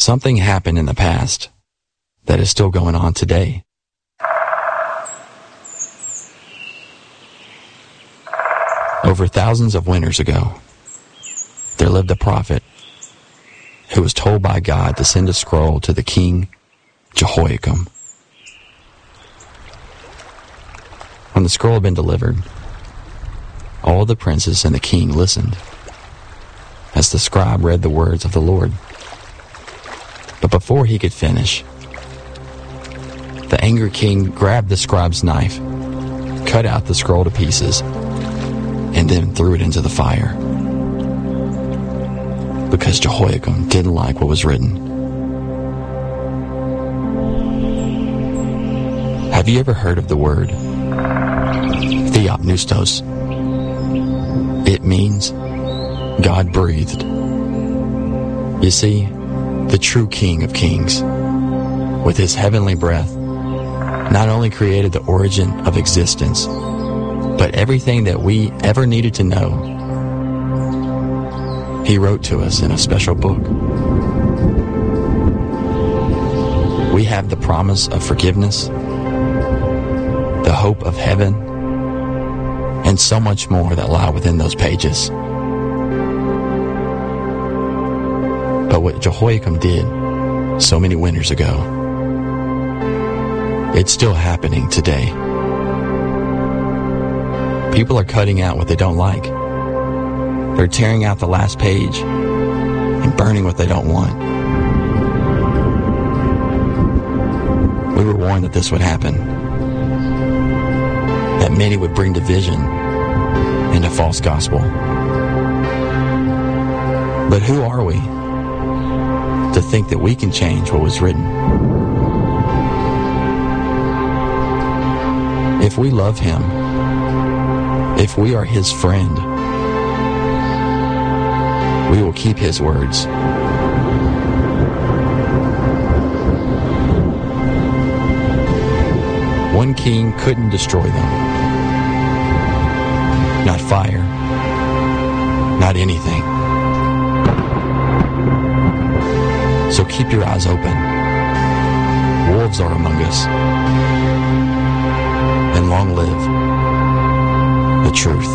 Something happened in the past that is still going on today. Over thousands of winters ago, there lived a prophet who was told by God to send a scroll to the king Jehoiakim. When the scroll had been delivered, all the princes and the king listened as the scribe read the words of the Lord. But before he could finish, the angry king grabbed the scribe's knife, cut out the scroll to pieces, and then threw it into the fire. Because Jehoiakim didn't like what was written. Have you ever heard of the word theopneustos? It means God breathed. You see, the true King of Kings, with his heavenly breath, not only created the origin of existence, but everything that we ever needed to know, he wrote to us in a special book. We have the promise of forgiveness, the hope of heaven, and so much more that lie within those pages. But what Jehoiakim did so many winters ago, it's still happening today. People are cutting out what they don't like. They're tearing out the last page and burning what they don't want. We were warned that this would happen, that many would bring division and a false gospel. But who are we to think that we can change what was written? If we love him, if we are his friend, we will keep his words. One king couldn't destroy them. Not fire, not anything. So keep your eyes open. Wolves are among us. And long live the truth.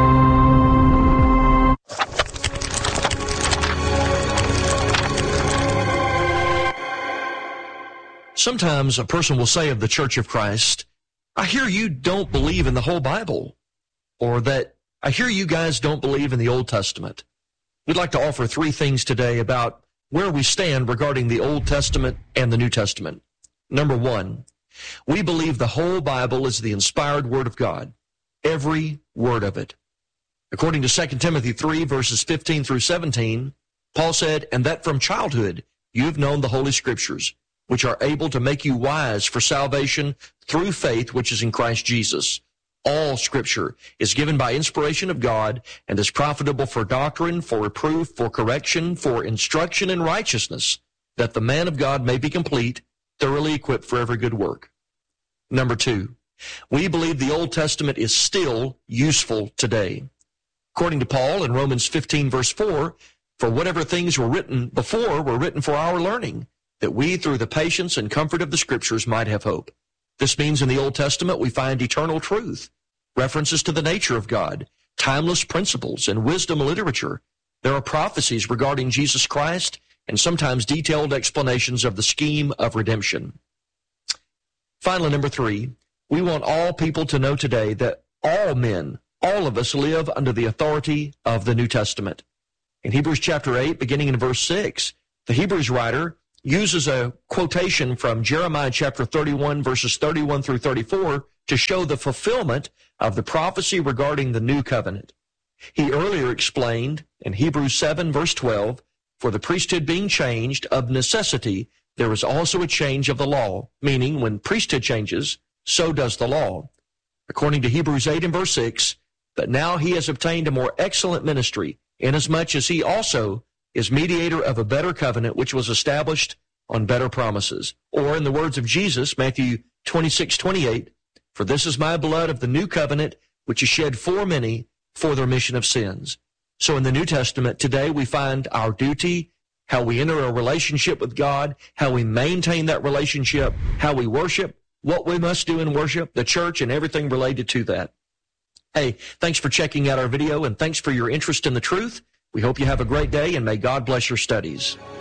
Sometimes a person will say of the Church of Christ, I hear you don't believe in the whole Bible, or that I hear you guys don't believe in the Old Testament. We'd like to offer 3 things today about where we stand regarding the Old Testament and the New Testament. Number 1, we believe the whole Bible is the inspired Word of God, every word of it. According to 2 Timothy 3, verses 15 through 17, Paul said, and that from childhood you've known the Holy Scriptures, which are able to make you wise for salvation through faith which is in Christ Jesus. All Scripture is given by inspiration of God and is profitable for doctrine, for reproof, for correction, for instruction in righteousness, that the man of God may be complete, thoroughly equipped for every good work. Number 2, we believe the Old Testament is still useful today. According to Paul in Romans 15, verse 4, for whatever things were written before were written for our learning, that we, through the patience and comfort of the Scriptures, might have hope. This means in the Old Testament we find eternal truth, references to the nature of God, timeless principles, and wisdom literature. There are prophecies regarding Jesus Christ, and sometimes detailed explanations of the scheme of redemption. Finally, number 3, we want all people to know today that all men, all of us, live under the authority of the New Testament. In Hebrews chapter 8, beginning in verse 6, the Hebrews writer uses a quotation from Jeremiah chapter 31, verses 31 through 34, to show the fulfillment of the prophecy regarding the new covenant. He earlier explained in Hebrews 7, verse 12, for the priesthood being changed, of necessity, there is also a change of the law, meaning when priesthood changes, so does the law. According to Hebrews 8 and verse 6, but now he has obtained a more excellent ministry, inasmuch as he also is mediator of a better covenant, which was established on better promises. Or in the words of Jesus, Matthew 26:28, for this is my blood of the new covenant, which is shed for many for the remission of sins. So in the New Testament today we find our duty how we enter a relationship with God, how we maintain that relationship, how we worship, what we must do in worship, the church, and everything related to that. Hey, thanks for checking out our video, and thanks for your interest in the truth. We hope you have a great day, and may God bless your studies.